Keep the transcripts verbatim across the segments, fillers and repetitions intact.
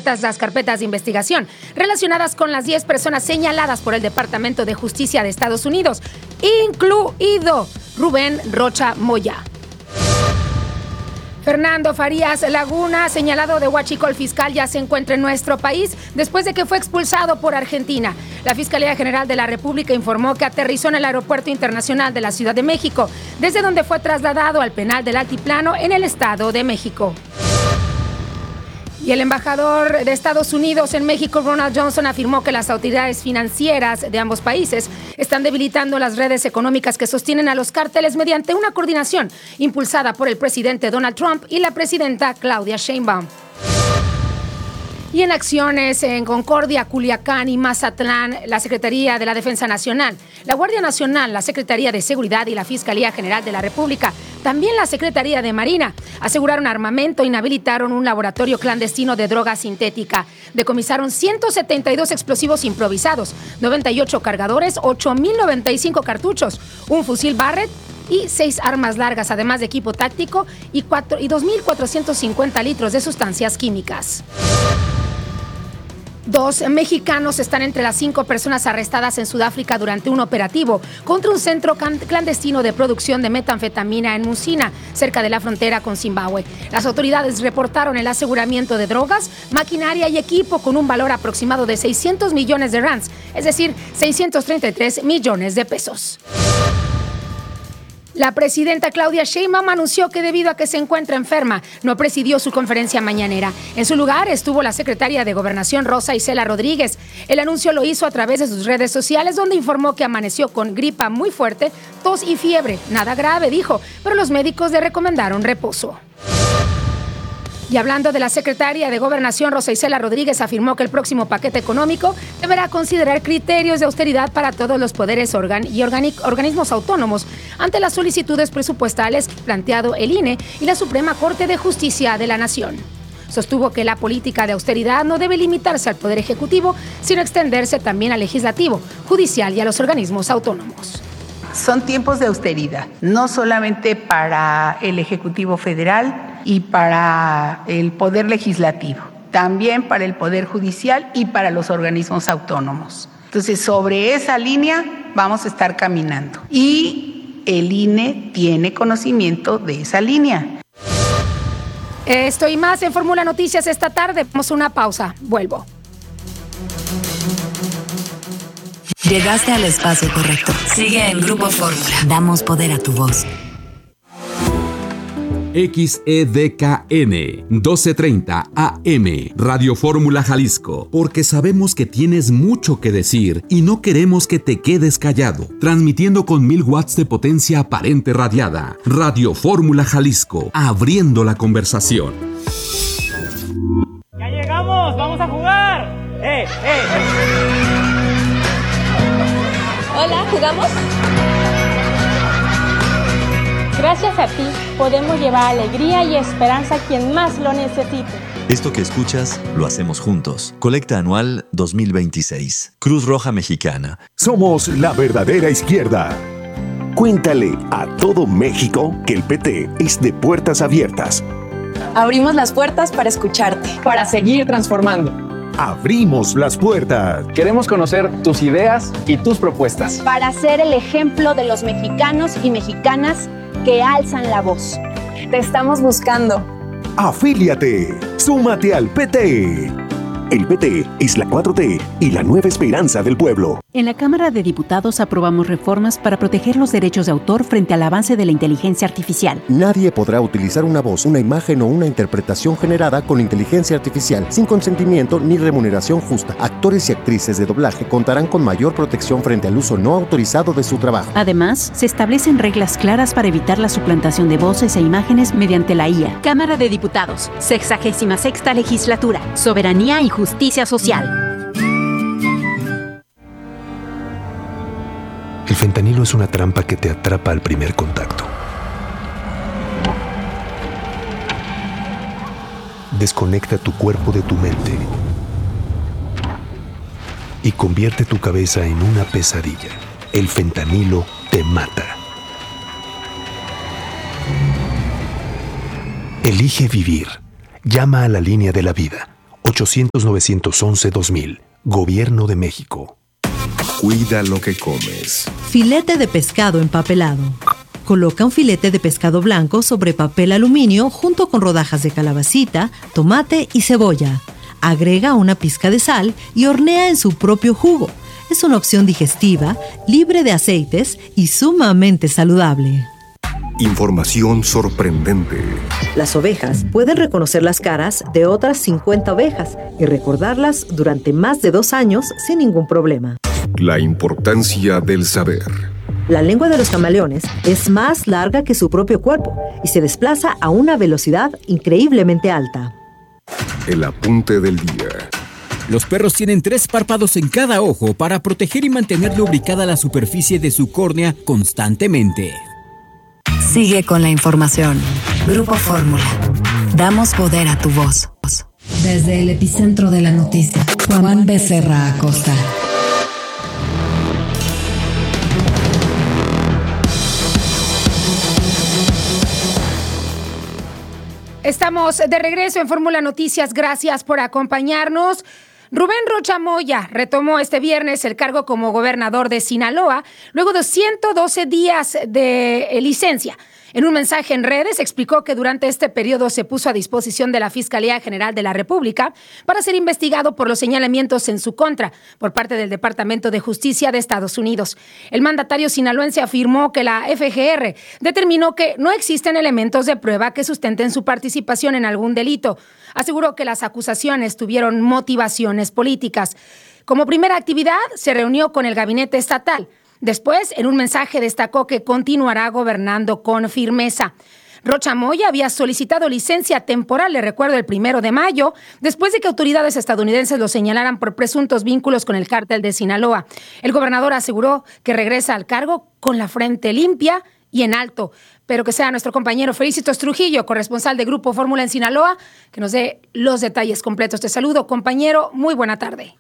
abiertas las carpetas de investigación relacionadas con las diez personas señaladas por el Departamento de Justicia de Estados Unidos, incluido Rubén Rocha Moya. Fernando Farías Laguna, señalado de huachicol fiscal, ya se encuentra en nuestro país después de que fue expulsado por Argentina. La Fiscalía General de la República informó que aterrizó en el Aeropuerto Internacional de la Ciudad de México, desde donde fue trasladado al penal del Altiplano en el Estado de México. Y el embajador de Estados Unidos en México, Ronald Johnson, afirmó que las autoridades financieras de ambos países están debilitando las redes económicas que sostienen a los cárteles mediante una coordinación impulsada por el presidente Donald Trump y la presidenta Claudia Sheinbaum. Y en acciones en Concordia, Culiacán y Mazatlán, la Secretaría de la Defensa Nacional, la Guardia Nacional, la Secretaría de Seguridad y la Fiscalía General de la República, también la Secretaría de Marina, aseguraron armamento e inhabilitaron un laboratorio clandestino de droga sintética. Decomisaron ciento setenta y dos explosivos improvisados, noventa y ocho cargadores, ocho mil noventa y cinco cartuchos, un fusil Barrett y seis armas largas, además de equipo táctico y, y dos mil cuatrocientos cincuenta litros de sustancias químicas. Dos mexicanos están entre las cinco personas arrestadas en Sudáfrica durante un operativo contra un centro clandestino de producción de metanfetamina en Musina, cerca de la frontera con Zimbabue. Las autoridades reportaron el aseguramiento de drogas, maquinaria y equipo con un valor aproximado de seiscientos millones de rands, es decir, seiscientos treinta y tres millones de pesos. La presidenta Claudia Sheinbaum anunció que debido a que se encuentra enferma, no presidió su conferencia mañanera. En su lugar estuvo la secretaria de Gobernación, Rosa Isela Rodríguez. El anuncio lo hizo a través de sus redes sociales, donde informó que amaneció con gripa muy fuerte, tos y fiebre. Nada grave, dijo, pero los médicos le recomendaron reposo. Y hablando de la secretaria de Gobernación, Rosa Isela Rodríguez, afirmó que el próximo paquete económico deberá considerar criterios de austeridad para todos los poderes organ- y organi- organismos autónomos ante las solicitudes presupuestales planteado el I N E y la Suprema Corte de Justicia de la Nación. Sostuvo que la política de austeridad no debe limitarse al Poder Ejecutivo, sino extenderse también al Legislativo, Judicial y a los organismos autónomos. Son tiempos de austeridad, no solamente para el Ejecutivo Federal y para el Poder Legislativo, también para el Poder Judicial y para los organismos autónomos. Entonces, sobre esa línea vamos a estar caminando. Y el I N E tiene conocimiento de esa línea. Esto y más en Fórmula Noticias esta tarde. Vamos a una pausa. Vuelvo. Llegaste al espacio correcto. Sigue en Grupo Fórmula. Damos poder a tu voz. X E D K N doce treinta A M Radio Fórmula Jalisco, porque sabemos que tienes mucho que decir y no queremos que te quedes callado. Transmitiendo con mil watts de potencia aparente radiada. Radio Fórmula Jalisco, abriendo la conversación. ¡Ya llegamos! ¡Vamos a jugar! ¡Eh, eh! Hola, ¿jugamos? Gracias a ti, podemos llevar alegría y esperanza a quien más lo necesite. Esto que escuchas, lo hacemos juntos. Colecta Anual dos mil veintiséis. Cruz Roja Mexicana. Somos la verdadera izquierda. Cuéntale a todo México que el P T es de puertas abiertas. Abrimos las puertas para escucharte. Para seguir transformando. Abrimos las puertas. Queremos conocer tus ideas y tus propuestas. Para ser el ejemplo de los mexicanos y mexicanas que alzan la voz. Te estamos buscando. Afíliate. Súmate al P T. El P T es la cuatro T y la nueva esperanza del pueblo. En la Cámara de Diputados aprobamos reformas para proteger los derechos de autor frente al avance de la inteligencia artificial. Nadie podrá utilizar una voz, una imagen o una interpretación generada con inteligencia artificial sin consentimiento ni remuneración justa. Actores y actrices de doblaje contarán con mayor protección frente al uso no autorizado de su trabajo. Además, se establecen reglas claras para evitar la suplantación de voces e imágenes mediante la I A. Cámara de Diputados, sexagésima sexta legislatura, soberanía y justicia social. El fentanilo es una trampa que te atrapa al primer contacto. Desconecta tu cuerpo de tu mente y convierte tu cabeza en una pesadilla. El fentanilo te mata. Elige vivir. Llama a la línea de la vida. ochocientos novecientos once dos mil. Gobierno de México. Cuida lo que comes. Filete de pescado empapelado. Coloca un filete de pescado blanco sobre papel aluminio junto con rodajas de calabacita, tomate y cebolla. Agrega una pizca de sal y hornea en su propio jugo. Es una opción digestiva, libre de aceites y sumamente saludable. Información sorprendente. Las ovejas pueden reconocer las caras de otras cincuenta ovejas y recordarlas durante más de dos años sin ningún problema. La importancia del saber. La lengua de los camaleones es más larga que su propio cuerpo y se desplaza a una velocidad increíblemente alta. El apunte del día. Los perros tienen tres párpados en cada ojo para proteger y mantener lubricada la superficie de su córnea constantemente. Sigue con la información. Grupo Fórmula. Damos poder a tu voz. Desde el epicentro de la noticia, Juan Becerra Acosta. Estamos de regreso en Fórmula Noticias. Gracias por acompañarnos. Rubén Rocha Moya retomó este viernes el cargo como gobernador de Sinaloa luego de ciento doce días de licencia. En un mensaje en redes explicó que durante este periodo se puso a disposición de la Fiscalía General de la República para ser investigado por los señalamientos en su contra por parte del Departamento de Justicia de Estados Unidos. El mandatario sinaloense afirmó que la F G R determinó que no existen elementos de prueba que sustenten su participación en algún delito. Aseguró que las acusaciones tuvieron motivaciones políticas. Como primera actividad, se reunió con el gabinete estatal. Después, en un mensaje destacó que continuará gobernando con firmeza. Rocha Moya había solicitado licencia temporal, le recuerdo, el primero de mayo, después de que autoridades estadounidenses lo señalaran por presuntos vínculos con el cártel de Sinaloa. El gobernador aseguró que regresa al cargo con la frente limpia y en alto. Pero que sea nuestro compañero Felicitos Trujillo, corresponsal de Grupo Fórmula en Sinaloa, que nos dé los detalles completos. Te saludo, compañero. Muy buena tarde.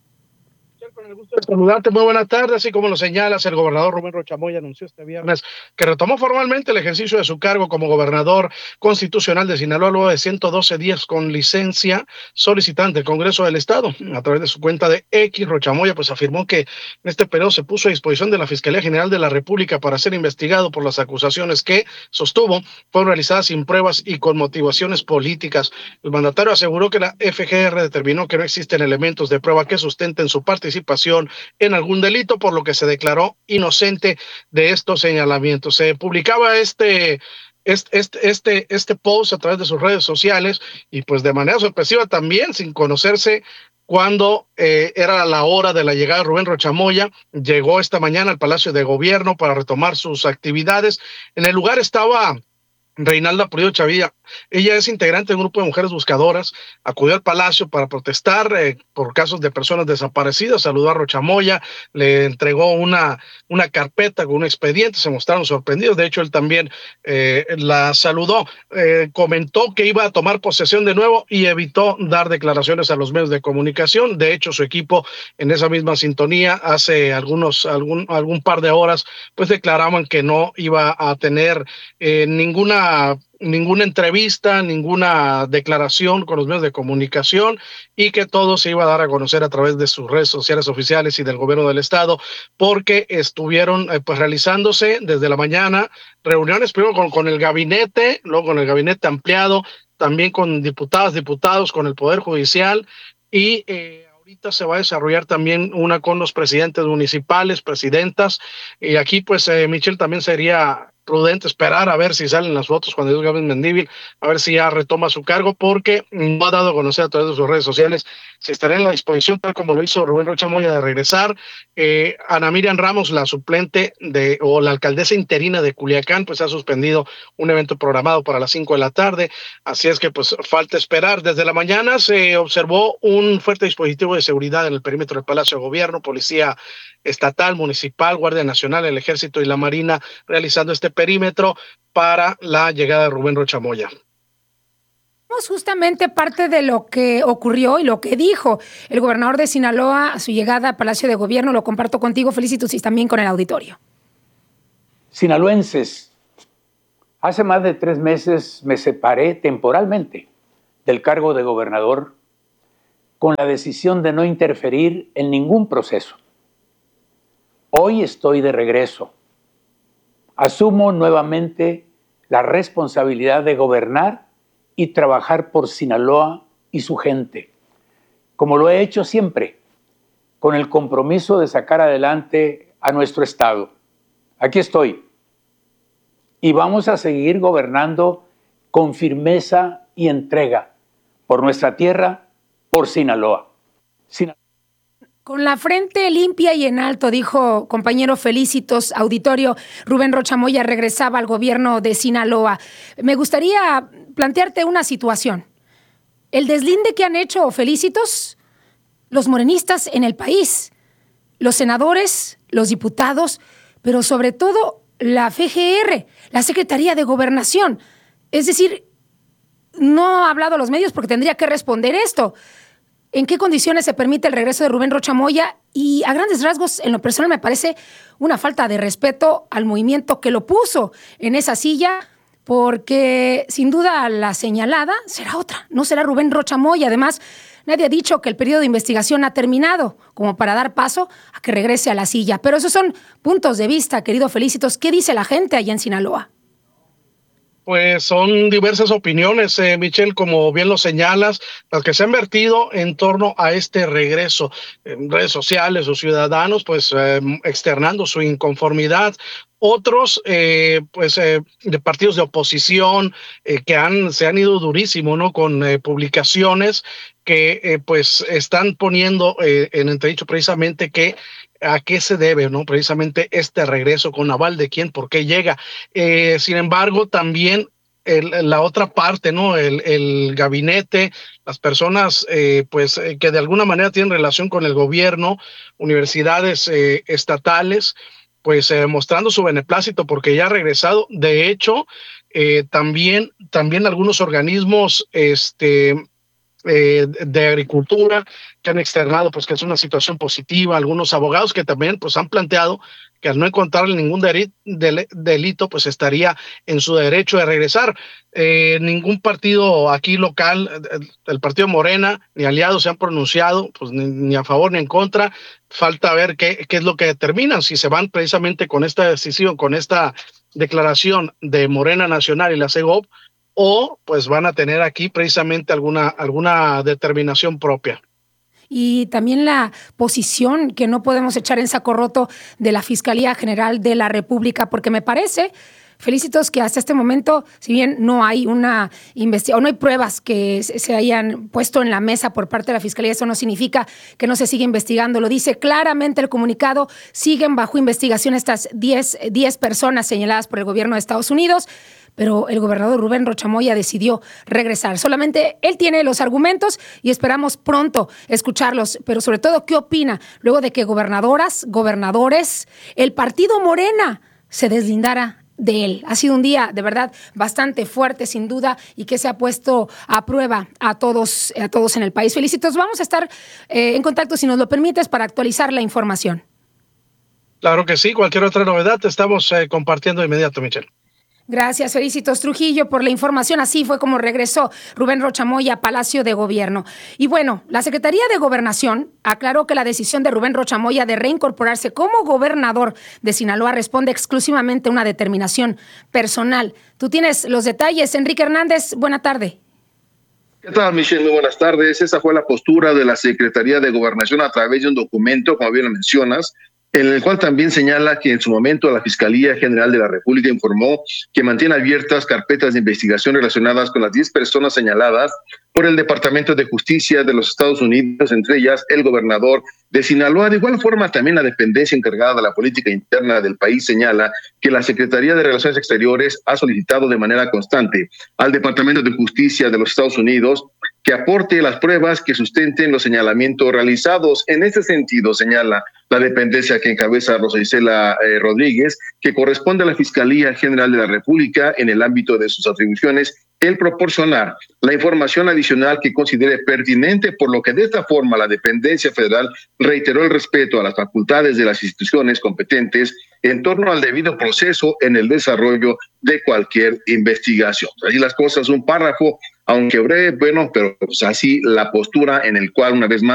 Con el gusto de saludarte, muy buena tarde. Así como lo señalas, el gobernador Rubén Rocha Moya anunció este viernes que retomó formalmente el ejercicio de su cargo como gobernador constitucional de Sinaloa luego de ciento doce días con licencia, solicitante el Congreso del Estado. A través de su cuenta de X, Rocha Moya pues afirmó que en este periodo se puso a disposición de la Fiscalía General de la República para ser investigado por las acusaciones que, sostuvo, fueron realizadas sin pruebas y con motivaciones políticas. El mandatario aseguró que la F G R determinó que no existen elementos de prueba que sustenten su participación en algún delito, por lo que se declaró inocente de estos señalamientos. Se publicaba este Este, este, este, este post a través de sus redes sociales y pues de manera sorpresiva también, sin conocerse cuándo eh, era la hora de la llegada de Rubén Rocha Moya. Llegó esta mañana al Palacio de Gobierno para retomar sus actividades. En el lugar estaba Reinalda Pulido Chavilla. Ella es integrante de un grupo de mujeres buscadoras. Acudió al Palacio para protestar eh, por casos de personas desaparecidas. Saludó a Rocha Moya, le entregó una, una carpeta con un expediente. Se mostraron sorprendidos. De hecho, él también eh, la saludó. Eh, comentó que iba a tomar posesión de nuevo y evitó dar declaraciones a los medios de comunicación. De hecho, su equipo, en esa misma sintonía, hace algunos algún, algún par de horas, pues declaraban que no iba a tener eh, ninguna ninguna entrevista, ninguna declaración con los medios de comunicación y que todo se iba a dar a conocer a través de sus redes sociales oficiales y del gobierno del estado, porque estuvieron eh, pues realizándose desde la mañana reuniones primero con, con el gabinete, luego con el gabinete ampliado, también con diputadas, diputados, con el Poder Judicial y eh, ahorita se va a desarrollar también una con los presidentes municipales, presidentas, y aquí pues eh, Michelle también sería prudente esperar a ver si salen las fotos cuando Gabin Mendívil, a ver si ya retoma su cargo, porque no ha dado a conocer a través de sus redes sociales si estará en la disposición, tal como lo hizo Rubén Rocha Moya, de regresar. Eh, Ana Miriam Ramos, la suplente de, o la alcaldesa interina de Culiacán, pues ha suspendido un evento programado para las cinco de la tarde, así es que pues falta esperar. Desde la mañana se observó un fuerte dispositivo de seguridad en el perímetro del Palacio de Gobierno, policía estatal, municipal, Guardia Nacional, el Ejército y la Marina realizando este perímetro para la llegada de Rubén Rocha Moya. Justamente parte de lo que ocurrió y lo que dijo el gobernador de Sinaloa a su llegada al Palacio de Gobierno, lo comparto contigo, Felicitos, y también con el auditorio. Sinaloenses, hace más de tres meses me separé temporalmente del cargo de gobernador con la decisión de no interferir en ningún proceso. Hoy estoy de regreso. Asumo nuevamente la responsabilidad de gobernar y trabajar por Sinaloa y su gente, como lo he hecho siempre, con el compromiso de sacar adelante a nuestro Estado. Aquí estoy. Y vamos a seguir gobernando con firmeza y entrega por nuestra tierra, por Sinaloa. Sinaloa. Con la frente limpia y en alto, dijo compañero Felicitos Auditorio, Rubén Rocha Moya regresaba al gobierno de Sinaloa. Me gustaría plantearte una situación. El deslinde que han hecho, Felicitos, los morenistas en el país, los senadores, los diputados, pero sobre todo la F G R, la Secretaría de Gobernación. Es decir, no ha hablado a los medios porque tendría que responder esto. ¿En qué condiciones se permite el regreso de Rubén Rocha Moya? Y a grandes rasgos, en lo personal, me parece una falta de respeto al movimiento que lo puso en esa silla, porque sin duda la señalada será otra, no será Rubén Rocha Moya. Además, nadie ha dicho que el periodo de investigación ha terminado, como para dar paso a que regrese a la silla. Pero esos son puntos de vista, querido Felicitos. ¿Qué dice la gente allá en Sinaloa? Pues son diversas opiniones, eh, Michelle, como bien lo señalas, las que se han vertido en torno a este regreso. En redes sociales, los ciudadanos, pues, eh, externando su inconformidad. Otros, eh, pues, eh, de partidos de oposición eh, que han se han ido durísimo, ¿no? Con eh, publicaciones que, eh, pues, están poniendo eh, en entredicho precisamente que a qué se debe, ¿no? Precisamente este regreso, con aval de quién, por qué llega. Eh, sin embargo, también el, la otra parte, ¿no? El, el gabinete, las personas, eh, pues, eh, que de alguna manera tienen relación con el gobierno, universidades eh, estatales, pues, eh, mostrando su beneplácito porque ya ha regresado. De hecho, eh, también, también algunos organismos, este, Eh, de agricultura que han externado pues que es una situación positiva, algunos abogados que también pues han planteado que al no encontrarle ningún deri- del- delito pues estaría en su derecho de regresar. Eh, ningún partido aquí local, el, el partido Morena ni aliados se han pronunciado pues ni, ni a favor ni en contra. Falta ver qué, qué es lo que determinan, si se van precisamente con esta decisión, con esta declaración de Morena Nacional y la CEGOP, o pues van a tener aquí precisamente alguna, alguna determinación propia. Y también la posición que no podemos echar en saco roto de la Fiscalía General de la República, porque me parece, Felicitos, que hasta este momento, si bien no hay una investigación, no hay pruebas que se hayan puesto en la mesa por parte de la Fiscalía, eso no significa que no se siga investigando. Lo dice claramente el comunicado, siguen bajo investigación estas diez personas señaladas por el gobierno de Estados Unidos. Pero el gobernador Rubén Rocha Moya decidió regresar. Solamente él tiene los argumentos y esperamos pronto escucharlos. Pero sobre todo, ¿qué opina luego de que gobernadoras, gobernadores, el partido Morena se deslindara de él? Ha sido un día de verdad bastante fuerte, sin duda, y que se ha puesto a prueba a todos, a todos en el país. Felicitos, vamos a estar eh, en contacto, si nos lo permites, para actualizar la información. Claro que sí, cualquier otra novedad te estamos eh, compartiendo de inmediato, Michelle. Gracias, Felicitos Trujillo, por la información. Así fue como regresó Rubén Rocha Moya a Palacio de Gobierno. Y bueno, la Secretaría de Gobernación aclaró que la decisión de Rubén Rocha Moya de reincorporarse como gobernador de Sinaloa responde exclusivamente a una determinación personal. Tú tienes los detalles. Enrique Hernández, buena tarde. ¿Qué tal, Michelle? Muy buenas tardes. Esa fue la postura de la Secretaría de Gobernación a través de un documento, como bien lo mencionas, en el cual también señala que en su momento la Fiscalía General de la República informó que mantiene abiertas carpetas de investigación relacionadas con las diez personas señaladas por el Departamento de Justicia de los Estados Unidos, entre ellas el gobernador de Sinaloa. De igual forma, también la dependencia encargada de la política interna del país señala que la Secretaría de Relaciones Exteriores ha solicitado de manera constante al Departamento de Justicia de los Estados Unidos que aporte las pruebas que sustenten los señalamientos realizados. En este sentido, señala la dependencia que encabeza Rosa Isela eh, Rodríguez, que corresponde a la Fiscalía General de la República en el ámbito de sus atribuciones el proporcionar la información adicional que considere pertinente, por lo que de esta forma la dependencia federal reiteró el respeto a las facultades de las instituciones competentes en torno al debido proceso en el desarrollo de cualquier investigación. Así las cosas, un párrafo aunque breve, bueno, pero pues así la postura en el cual una vez más